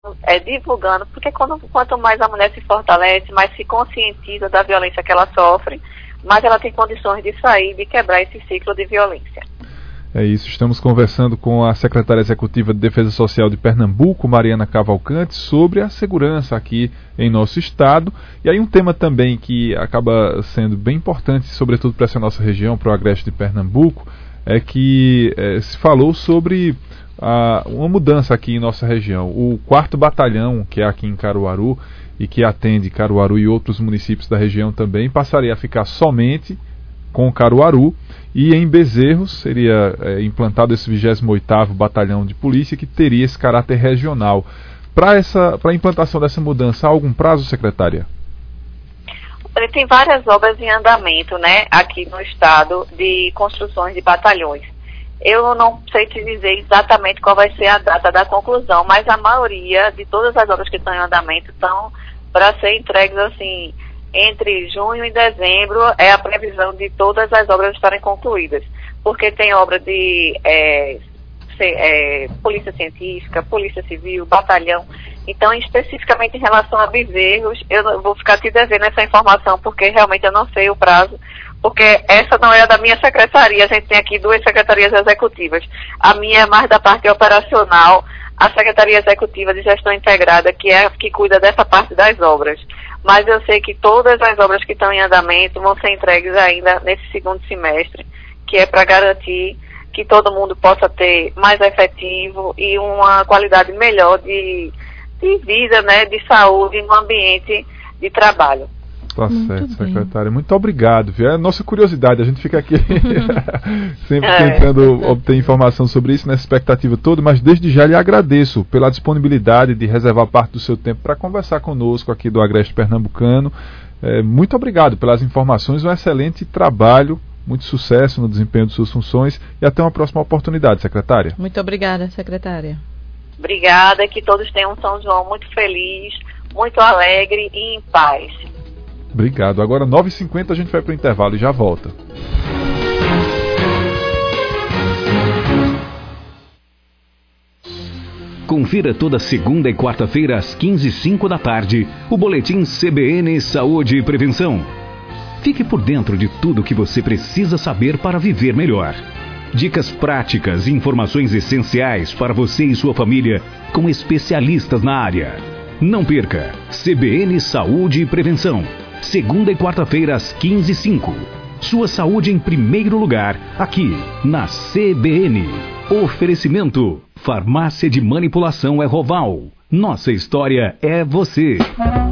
divulgando, porque quanto mais a mulher se fortalece, mais se conscientiza da violência que ela sofre, mais ela tem condições de sair, de quebrar esse ciclo de violência. É isso, estamos conversando com a secretária executiva de Defesa Social de Pernambuco, Mariana Cavalcante, sobre a segurança aqui em nosso estado. E aí um tema também que acaba sendo bem importante, sobretudo para essa nossa região, para o Agreste de Pernambuco, é que se falou sobre uma mudança aqui em nossa região. O 4º Batalhão, que é aqui em Caruaru, e que atende Caruaru e outros municípios da região também, passaria a ficar somente com Caruaru, e em Bezerros seria implantado esse 28º Batalhão de Polícia, que teria esse caráter regional. Para a implantação dessa mudança, há algum prazo, secretária? Tem várias obras em andamento, né, aqui no estado, de construções de batalhões. Eu não sei te dizer exatamente qual vai ser a data da conclusão, mas a maioria de todas as obras que estão em andamento estão para ser entregues assim, entre junho e dezembro é a previsão de todas as obras estarem concluídas, porque tem obra de polícia científica, polícia civil, batalhão. Então, especificamente em relação a Bezerros, eu vou ficar te devendo essa informação, porque realmente eu não sei o prazo, porque essa não é da minha secretaria, a gente tem aqui 2 secretarias executivas. A minha é mais da parte operacional, a Secretaria Executiva de Gestão Integrada, que é a que cuida dessa parte das obras. Mas eu sei que todas as obras que estão em andamento vão ser entregues ainda nesse segundo semestre, que é para garantir que todo mundo possa ter mais efetivo e uma qualidade melhor de vida, né, de saúde no ambiente de trabalho. Tá certo, secretária. Muito obrigado. É a nossa curiosidade, a gente fica aqui sempre tentando obter informação sobre isso, nessa expectativa toda, mas desde já lhe agradeço pela disponibilidade de reservar parte do seu tempo para conversar conosco aqui do Agreste Pernambucano. Muito obrigado pelas informações, um excelente trabalho, muito sucesso no desempenho de suas funções e até uma próxima oportunidade, secretária. Muito obrigada, secretária. Obrigada, que todos tenham um São João muito feliz, muito alegre e em paz. Obrigado. Agora 9h50 a gente vai para o intervalo e já volta. Confira toda segunda e quarta-feira às 15h05 da tarde o boletim CBN Saúde e Prevenção. Fique por dentro de tudo o que você precisa saber para viver melhor. Dicas práticas e informações essenciais para você e sua família com especialistas na área. Não perca CBN Saúde e Prevenção. Segunda e quarta-feira às 15h05. Sua saúde em primeiro lugar, aqui na CBN. Oferecimento: Farmácia de Manipulação é Roval. Nossa história é você.